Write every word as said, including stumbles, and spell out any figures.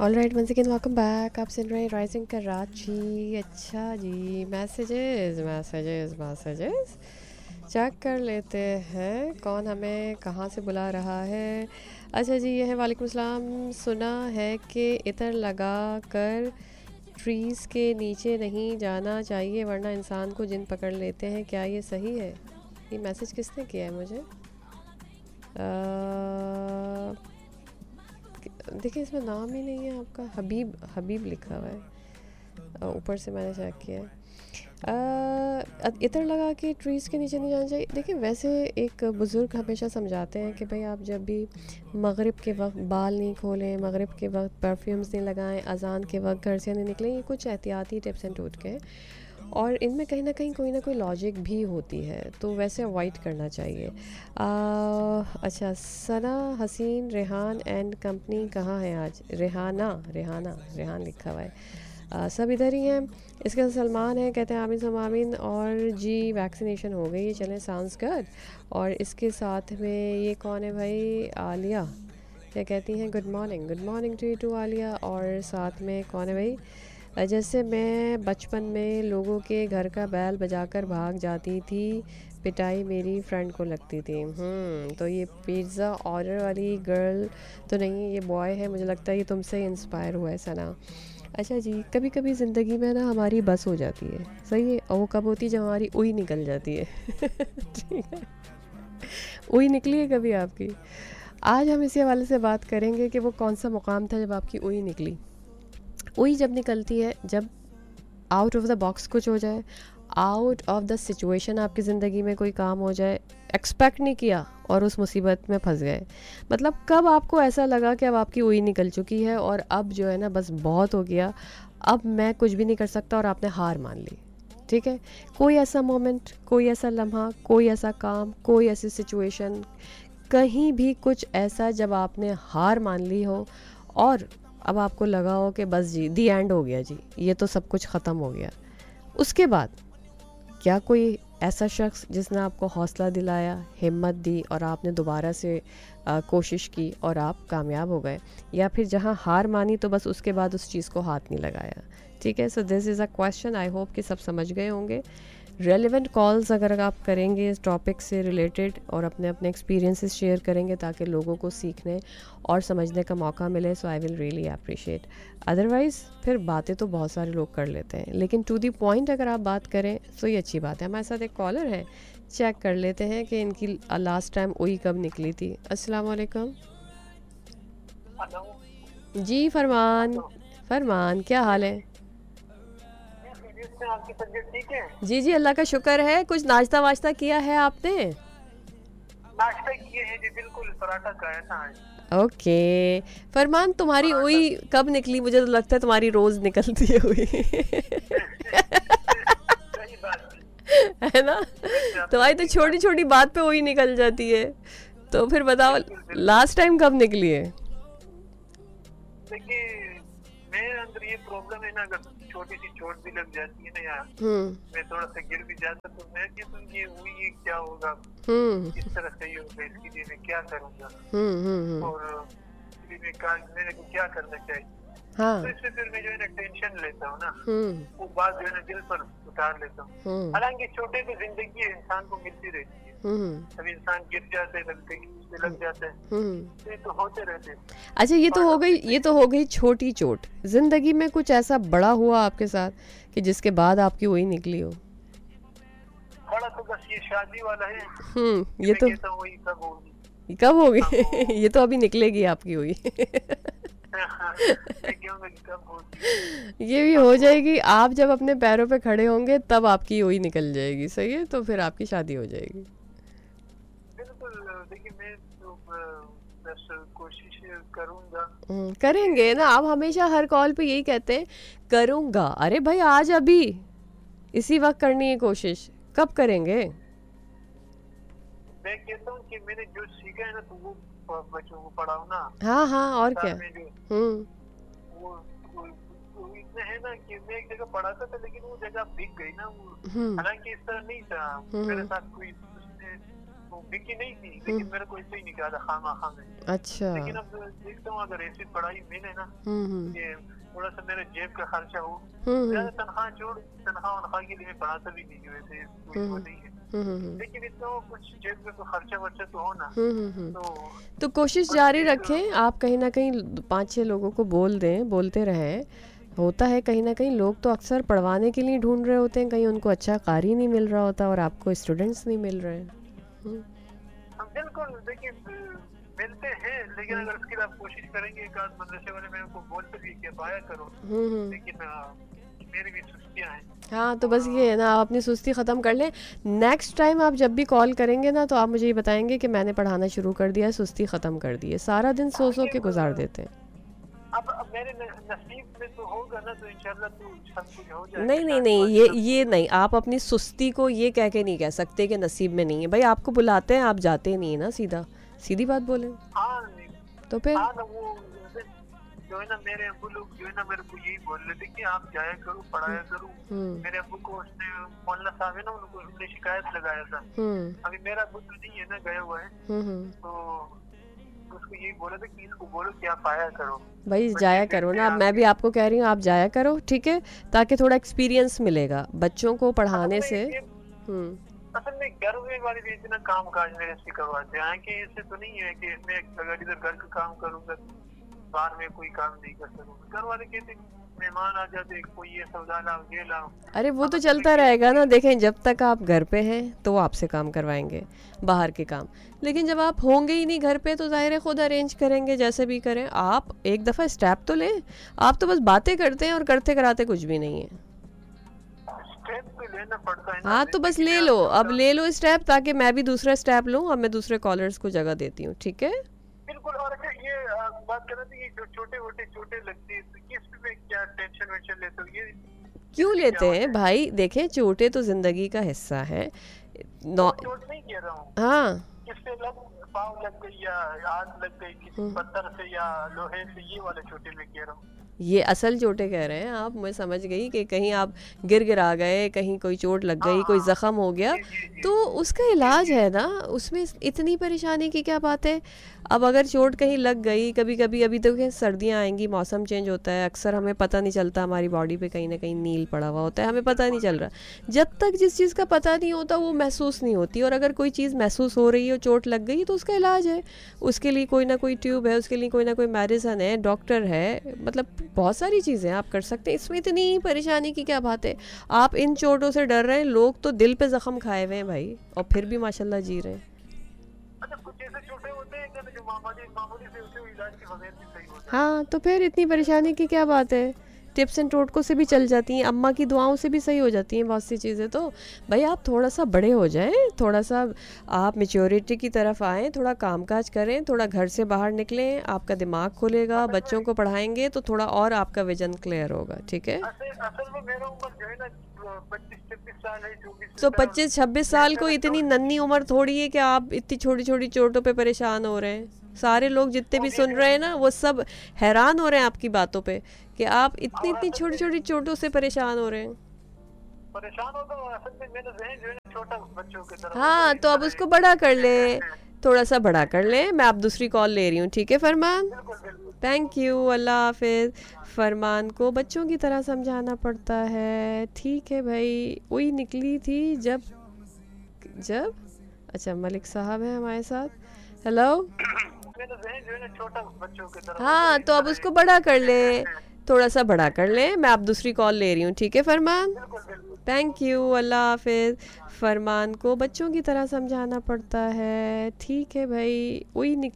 All right, once again welcome back. आप सुन रहे हैं राइजिंग कराची। अच्छा जी, मैसेजेस मैसेजेस मैसेजेस चेक कर लेते हैं कौन हमें कहाँ से बुला रहा है। अच्छा जी, ये है वालेकुम सलाम। सुना है कि इतर लगा कर ट्रीज़ के नीचे नहीं जाना चाहिए वरना इंसान को जिन पकड़ लेते हैं, क्या ये सही है? ये मैसेज किसने किया है मुझे? अ, देखिए, इसमें नाम ही नहीं है आपका। हबीब हबीब लिखा हुआ है। अ, ऊपर से मैंने चेक किया है। अ, इतर लगा कि ट्रीज़ के नीचे नहीं जाना चाहिए। देखिए, वैसे एक बुज़ुर्ग हमेशा समझाते हैं कि भाई आप जब भी मगरिब के वक्त बाल नहीं खोलें, मगरिब के वक्त परफ्यूम्स नहीं लगाएं, अजान के वक्त घर से नहीं निकलें। ये कुछ एहतियाती टिप्स एंड टोटके हैं और इनमें कहीं ना कहीं कोई ना कोई लॉजिक भी होती है, तो वैसे अवॉइड करना चाहिए। आ, अच्छा, सना हसीन रेहान एंड कंपनी कहाँ है आज? रेहाना रेहाना रेहान लिखा हुआ है। आ, सब इधर ही हैं। इसके साथ सलमान है, कहते हैं आमीन सम आमीन। और जी, वैक्सीनेशन हो गई है, चलें, साउंड्स गुड। और इसके साथ में ये कौन है भाई? आलिया क्या कहती हैं? Good morning, good morning to you to Alia. और साथ में कौन है भाई? अ, जैसे मैं बचपन में लोगों के घर का बैल बजाकर भाग जाती थी, पिटाई मेरी फ्रेंड को लगती थी। हम्म तो ये पिज़्ज़ा ऑर्डर वाली गर्ल तो नहीं, ये बॉय है। मुझे लगता है ये तुमसे इंस्पायर हुआ है सना। अच्छा जी, कभी कभी ज़िंदगी में ना हमारी बस हो जाती है, सही है। और वो कब होती है? जब हमारी उई निकल जाती है। ठीक है, उई निकली है कभी आपकी? आज हम इसी हवाले से बात करेंगे कि वो कौन सा मुकाम था जब आपकी उई निकली। उई जब निकलती है, जब आउट ऑफ द बॉक्स कुछ हो जाए, आउट ऑफ द सिचुएशन आपकी ज़िंदगी में कोई काम हो जाए, एक्सपेक्ट नहीं किया और उस मुसीबत में फंस गए। मतलब कब आपको ऐसा लगा कि अब आपकी उई निकल चुकी है और अब जो है ना, बस बहुत हो गया, अब मैं कुछ भी नहीं कर सकता, और आपने हार मान ली। ठीक है, कोई ऐसा मोमेंट, कोई ऐसा लम्हा, कोई ऐसा काम, कोई ऐसी सिचुएशन, कहीं भी कुछ ऐसा जब आपने हार मान ली हो और अब आपको लगा हो कि बस जी, दी एंड हो गया जी, ये तो सब कुछ ख़त्म हो गया। उसके बाद क्या कोई ऐसा शख्स जिसने आपको हौसला दिलाया, हिम्मत दी और आपने दोबारा से आ, कोशिश की और आप कामयाब हो गए? या फिर जहां हार मानी तो बस उसके बाद उस चीज़ को हाथ नहीं लगाया? ठीक है, so this is a question. I hope कि सब समझ गए होंगे। रेलिवेंट कॉल्स अगर आप करेंगे इस टॉपिक से रिलेटेड और अपने अपने एक्सपीरियंसेस शेयर करेंगे ताकि लोगों को सीखने और समझने का मौका मिले, सो I will really appreciate. Otherwise फिर बातें तो बहुत सारे लोग कर लेते हैं, लेकिन टू दी पॉइंट अगर आप बात करें तो ये अच्छी बात है। हमारे साथ एक कॉलर है, चेक कर लेते हैं कि इनकी लास्ट टाइम उई कब निकली थी। अस्सलाम वालेकुम। हेलो। जी फरमान। हेलो। फरमान, क्या हाल है? मैं खैरियत से, आपकी तबीयत ठीक है? जी जी, अल्लाह का शुक्र है। कुछ नाश्ता वाश्ता किया है आपने? नाश्ता किए हैं जी, बिल्कुल पराठा खाया था आज। ओके। फरमान, तुम्हारी पराठा। उई कब निकली? मुझे तो लगता है तुम्हारी रोज निकलती है उई। सही बात है। है ना? वैसे आपने तुम्हारी तो सही छोटी बात छोटी की। बात पे उई निकल जाती है। तो फिर बताओ, बिल्कुल बिल्कुल। लास्ट टाइम कब निकली है? देखिए, मेरे अंदर ये प्रॉब्लम है ना, अगर छोटी सी चोट भी लग जाती है ना यार, हम्म मैं थोड़ा सा गिर भी जाता तो मैं कहता हूँ ये हुई, ये क्या होगा, हम्म इस तरह सही होगा, इसके लिए मैं क्या करूँगा। हम्म हम्म हम्म, और इसलिए मैं कहा मेरे को क्या करना चाहिए। तो हाँ। इसमें फिर मैं जो है ना टेंशन लेता हूँ ना, हम्म वो बात जो है ना दिल पर उतार लेता हूँ। हम्म हालांकि छोटे तो जिंदगी है, इंसान को मिलती रहती है। हम्म कभी इंसान गिर जाते हैं, कभी कहीं से लग जाते हैं, हम्म। तो ये तो होते रहते हैं, अच्छा, ये तो पार्ट हो ऑफ गई, ये जिंदगी। तो हो गई छोटी चोट। जिंदगी में कुछ ऐसा बड़ा हुआ आपके साथ कि जिसके बाद आपकी उई निकली हो? बड़ा तो बस ये शादी वाला है हम्म कि ये मैं तो कहता हूँ वही कब होगी। कब अब होगी? वो ये तो अभी निकलेगी आपकी हुई। मैं कहूँगा कि कब होगी। ये भी अब हो वो जाएगी। आप जब अपने पैरों पे खड़े होंगे तब आपकी हुई निकल जाएगी, सही है, तो फिर आपकी शादी हो जाएगी। बिल्कुल। देखिए, मैं तो अ, बस कोशिश करूंगा हम्म, कि करेंगे ना। आप हमेशा हर कॉल पे यही कहते हैं, करूँगा। अरे भाई, आज अभी इसी वक्त करनी है कोशिश, कब करेंगे? मैं कहता हूँ कि मैंने जो सीखा है ना, तो वो ब- बच्चों को पढ़ाऊँ ना। हाँ हाँ, और और क्या। साथ में जो हम्म वो, वो, वो इतना है ना कि मैं एक जगह पढ़ाता था, लेकिन वो जगह बिक गई ना वो। हम्म हालांकि इस तरह नहीं था मेरे हम्म साथ, कोई उसने वो बिकी नहीं थी, लेकिन मेरे को इससे ही निकाला खामा खा में। अच्छा। लेकिन अब देखता हूँ अगर ऐसी पढ़ाई मिले ना, हम्म हम्म ये थोड़ा सा मेरे जेब का खर्चा हो, हम्म ज्यादा तनख्वाह छोड़, तनख्वाह वनख्वाह के लिए मैं पढ़ाता भी नहीं हूँ, वैसे कोई वो नहीं है, हम्म हम्म लेकिन इतना वो कुछ जेब में कोई खर्चा वर्चा तो हो ना। हम्म हम्म तो तो कोशिश बस जारी एक रखें, आप कहीं ना कहीं पाँच छः लोगों को बोल दें, बोलते रहें। होता है कहीं ना कहीं लोग तो अक्सर पढ़वाने के लिए ढूंढ रहे होते हैं, कहीं उनको अच्छा कारी नहीं मिल रहा होता और आपको स्टूडेंट्स नहीं मिल रहे हैं। हम्म, हम बिल्कुल देखिए मिलते हैं, लेकिन अगर उसके लिए आप कोशिश करेंगे, एक आध मदरसे वाले मेरे को बोलते भी कि आप आया करो, हम्म हम्म लेकिन आ, मेरी भी सुस्तियाँ हैं। हाँ, तो बस ये है ना, आप अपनी सुस्ती ख़त्म कर लें। नेक्स्ट टाइम आप जब भी कॉल करेंगे ना, तो आप मुझे ये बताएंगे कि मैंने पढ़ाना शुरू कर दिया है, सुस्ती ख़त्म कर दी है। सारा दिन सो सो के गुजार देते हैं। अब अब मेरे न- नसीब में तो होगा ना, तो इंशाल्लाह तो सब कुछ हो जाएगा। नहीं नहीं नहीं, ये ये नहीं, आप अपनी सुस्ती को ये कह के नहीं कह सकते कि नसीब में नहीं है। भाई आपको बुलाते हैं, आप जाते नहीं है ना, सीधा सीधी बात बोले हाँ तो फिर। हाँ ना, वो जो है ना, मेरे अब्बू लोग जो है ना मेरे को यही बोल रहे थे कि आप जाया करो, पढ़ाया करो। हम्म मेरे अब्बू को उसने मौलाना साहब है ना, उनको उसने शिकायत लगाया था। हम्म अभी मेरा अब्बू तो नहीं है ना, गया हुआ है, हम्म हम्म। तो उसको यही बोला था कि इसको बोलो कि आप आया करो। भाई बच्चे जाया फिर करो से ना, अब मैं भी आपको कह रही हूँ आप जाया करो, ठीक है, ताकि थोड़ा एक्सपीरियंस मिलेगा बच्चों को पढ़ाने असल से। में ये- हम्म असल में घर में वाले भी इतना काम काज मेरे से करवाते हैं कि इससे तो नहीं है कि मैं अगर इधर घर का काम करूंगा बाहर में कोई काम नहीं कर सकूंगा। घर वाले कहते मेहमान आ जाते, कोई ये सौदा लाओ, ये लाओ। अरे वो तो चलता रहेगा ना, देखें जब तक आप घर पे हैं तो वो आपसे काम करवाएंगे, बाहर के काम। लेकिन जब आप होंगे ही नहीं घर पे, तो जाहिर है खुद अरेंज करेंगे, जैसे भी करें। आप एक दफ़ा स्टेप तो लें, आप तो बस बातें करते हैं और करते कराते कुछ भी नहीं है। स्टेप तो लेना पड़ता है ना। हाँ तो बस ले लो, अब ले लो स्टेप, ताकि मैं भी दूसरा स्टेप लूँ। अब मैं दूसरे कॉलर्स को जगह देती हूँ, ठीक है। बिल्कुल। और अच्छा ये आ, बात कर रहे थे, ये जो छोटे मोटे चोटे लगती है, तो किस में क्या टेंशन वेंशन लेते हो? ये क्यों लेते हैं भाई? देखें चोटें तो ज़िंदगी का हिस्सा है। नौ चोट नहीं कह रहा हूँ, हाँ किससे लग पाँव लग गई या आग लग गई किसी पत्थर से या लोहे से, ये वाले छोटे में कह रहा हूँ। ये असल चोटें कह रहे हैं आप, मैं समझ गई कि कहीं आप गिर गिरा गए, कहीं कोई चोट लग गई, कोई ज़ख़म हो गया, तो उसका इलाज है ना, उसमें इतनी परेशानी की क्या बात है। अब अगर चोट कहीं लग गई, कभी कभी अभी तो क्या सर्दियाँ आएंगी, मौसम चेंज होता है, अक्सर हमें पता नहीं चलता, हमारी बॉडी पे कहीं ना कहीं नील पड़ा हुआ होता है, हमें पता नहीं चल रहा। जब तक जिस चीज़ का पता नहीं होता वो महसूस नहीं होती, और अगर कोई चीज़ महसूस हो रही है, चोट लग गई, तो उसका इलाज है। उसके लिए कोई ना कोई ट्यूब है, उसके लिए कोई ना कोई मेडिसन है, डॉक्टर है, मतलब बहुत सारी चीज़ें आप कर सकते हैं। इसमें इतनी परेशानी की क्या बात है? आप इन चोटों से डर रहे हैं, लोग तो दिल पे ज़ख़म खाए हुए हैं भाई, और फिर भी माशाल्लाह जी रहे हैं। अच्छा, कुछ ऐसे छोटे होते हैं कि जो मामूली मामूली से होते हैं, इलाज के बगैर भी सही हो जाते हाँ तो फिर इतनी परेशानी की क्या बात है? टिप्स एंड टोटकों से भी चल जाती हैं, अम्मा की दुआओं से भी सही हो जाती हैं बहुत सी चीज़ें। तो भाई आप थोड़ा सा बड़े हो जाएं, थोड़ा सा आप मेच्योरिटी की तरफ आएँ, थोड़ा कामकाज करें, थोड़ा घर से बाहर निकलें, आपका दिमाग खुलेगा, बच्चों को पढ़ाएंगे तो थोड़ा और आपका विजन क्लियर होगा, ठीक है। असल असल में मेरा उम्र जो है ना पच्चीस छब्बीस साल है, चौबीस तो पच्चीस छब्बीस साल को इतनी नन्ही उम्र थोड़ी है कि आप इतनी छोटी छोटी चोटों पे परेशान हो रहे हैं। सारे लोग जितने भी सुन रहे हैं ना, वो सब हैरान हो रहे हैं आपकी बातों पे कि आप इतनी इतनी छोटी छोटी चोटों से परेशान हो रहे हैं। परेशान होता हूँ। असल में मेरा ज़हन जो है ना छोटा बच्चों की तरह। हाँ तो अब उसको बड़ा कर ले, थोड़ा सा बड़ा कर ले। मैं आप दूसरी कॉल ले रही हूँ, ठीक है फरमान? थैंक यू, अल्लाह हाफिज़। फरमान को बच्चों की तरह समझाना पड़ता है, ठीक है भाई। वही निकली थी जब जब अच्छा मलिक साहब हैं हमारे साथ। हेलो। मेरा ज़हन जो है ना छोटा बच्चों की तरह। हाँ तो अब उसको बड़ा कर ले, थोड़ा सा बड़ा कर ले। मैं आप दूसरी कॉल ले रही हूँ, ठीक है फरमान? थैंक यू, अल्लाह हाफिज़। फरमान को बच्चों की तरह समझाना पड़ता है, ठीक है भाई। वही